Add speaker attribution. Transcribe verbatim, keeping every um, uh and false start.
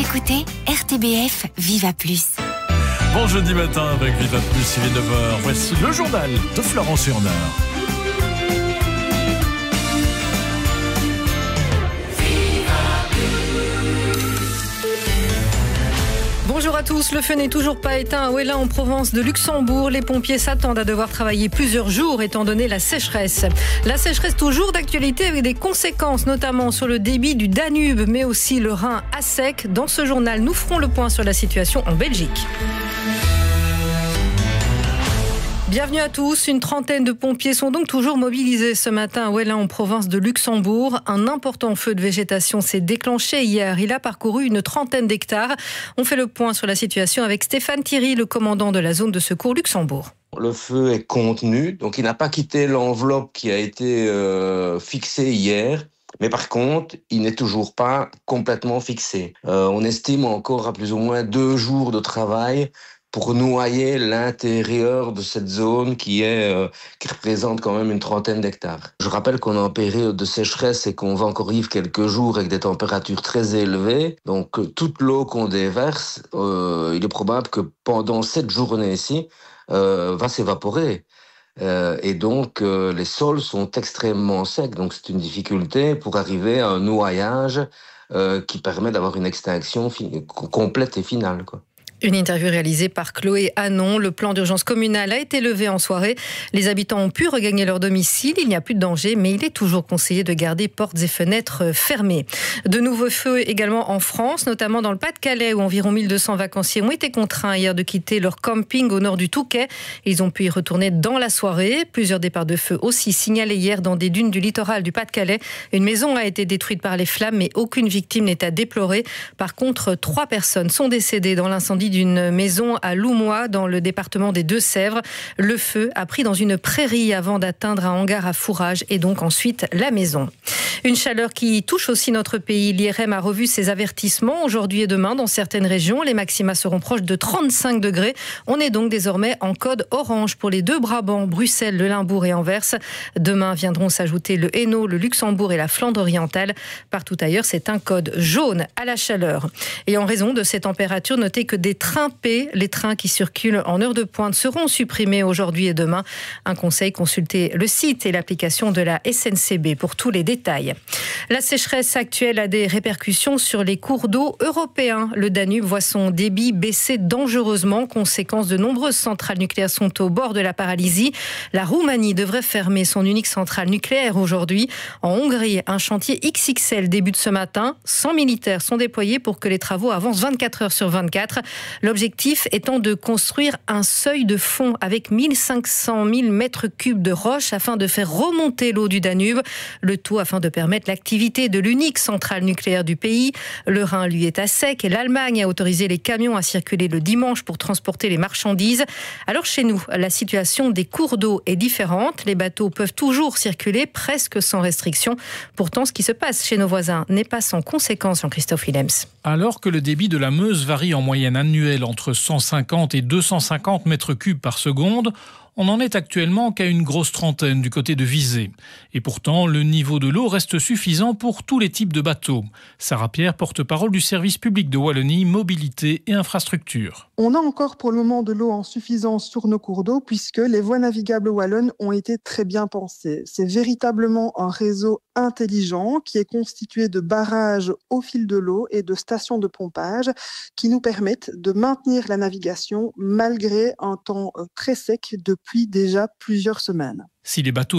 Speaker 1: écoutez R T B F Viva Plus.
Speaker 2: Bon jeudi matin avec Viva Plus, il est neuf heures. Voici le journal de Florence Urner.
Speaker 3: Bonjour à tous, le feu n'est toujours pas éteint à Ouélin en Provence de Luxembourg. Les pompiers s'attendent à devoir travailler plusieurs jours étant donné la sécheresse. La sécheresse toujours d'actualité avec des conséquences notamment sur le débit du Danube mais aussi le Rhin à sec. Dans ce journal, nous ferons le point sur la situation en Belgique. Bienvenue à tous. Une trentaine de pompiers sont donc toujours mobilisés ce matin à Ouélin en province de Luxembourg. Un important feu de végétation s'est déclenché hier. Il a parcouru une trentaine d'hectares. On fait le point sur la situation avec Stéphane Thierry, le commandant de la zone de secours Luxembourg.
Speaker 4: Le feu est contenu, donc il n'a pas quitté l'enveloppe qui a été euh, fixée hier. Mais par contre, il n'est toujours pas complètement fixé. Euh, on estime encore à plus ou moins deux jours de travail pour noyer l'intérieur de cette zone qui est euh, qui représente quand même une trentaine d'hectares. Je rappelle qu'on est en période de sécheresse et qu'on va encore vivre quelques jours avec des températures très élevées. Donc euh, toute l'eau qu'on déverse, euh, il est probable que pendant cette journée-ci, euh, va s'évaporer. Euh, et donc euh, les sols sont extrêmement secs. Donc c'est une difficulté pour arriver à un noyage euh, qui permet d'avoir une extinction fi- complète et finale, quoi.
Speaker 3: Une interview réalisée par Chloé Hanon. Le plan d'urgence communal a été levé en soirée. Les habitants ont pu regagner leur domicile. Il n'y a plus de danger, mais il est toujours conseillé de garder portes et fenêtres fermées. De nouveaux feux également en France, notamment dans le Pas-de-Calais, où environ mille deux cents vacanciers ont été contraints hier de quitter leur camping au nord du Touquet. Ils ont pu y retourner dans la soirée. Plusieurs départs de feu aussi signalés hier dans des dunes du littoral du Pas-de-Calais. Une maison a été détruite par les flammes, mais aucune victime n'est à déplorer. Par contre, trois personnes sont décédées dans l'incendie d'une maison à Loumois, dans le département des Deux-Sèvres. Le feu a pris dans une prairie avant d'atteindre un hangar à fourrage et donc ensuite la maison. Une chaleur qui touche aussi notre pays. L'I R M a revu ses avertissements aujourd'hui et demain dans certaines régions. Les maxima seront proches de trente-cinq degrés. On est donc désormais en code orange pour les deux Brabants, Bruxelles, le Limbourg et Anvers. Demain viendront s'ajouter le Hainaut, le Luxembourg et la Flandre orientale. Partout ailleurs, c'est un code jaune à la chaleur. Et en raison de ces températures, notez que des trains P, les trains qui circulent en heure de pointe, seront supprimés aujourd'hui et demain. Un conseil, consultez le site et l'application de la S N C B pour tous les détails. La sécheresse actuelle a des répercussions sur les cours d'eau européens. Le Danube voit son débit baisser dangereusement. Conséquence, de nombreuses centrales nucléaires sont au bord de la paralysie. La Roumanie devrait fermer son unique centrale nucléaire aujourd'hui. En Hongrie, un chantier X X L débute ce matin. cent militaires sont déployés pour que les travaux avancent vingt-quatre heures sur vingt-quatre. L'objectif étant de construire un seuil de fond avec mille cinq cent mille mètres cubes de roches afin de faire remonter l'eau du Danube. Le tout afin de permettre l'activité de l'unique centrale nucléaire du pays. Le Rhin, lui, est à sec et l'Allemagne a autorisé les camions à circuler le dimanche pour transporter les marchandises. Alors chez nous, la situation des cours d'eau est différente. Les bateaux peuvent toujours circuler presque sans restriction. Pourtant, ce qui se passe chez nos voisins n'est pas sans conséquence, Jean-Christophe Willems.
Speaker 5: Alors que le débit de la Meuse varie en moyenne annuelle entre cent cinquante et deux cent cinquante mètres cubes par seconde, on n'en est actuellement qu'à une grosse trentaine du côté de Visé. Et pourtant, le niveau de l'eau reste suffisant pour tous les types de bateaux. Sarah Pierre, porte-parole du service public de Wallonie, mobilité et infrastructure.
Speaker 6: On a encore pour le moment de l'eau en suffisance sur nos cours d'eau puisque les voies navigables wallonnes ont été très bien pensées. C'est véritablement un réseau intelligent qui est constitué de barrages au fil de l'eau et de stations de pompage qui nous permettent de maintenir la navigation malgré un temps très sec depuis déjà plusieurs semaines.
Speaker 5: Si les bateaux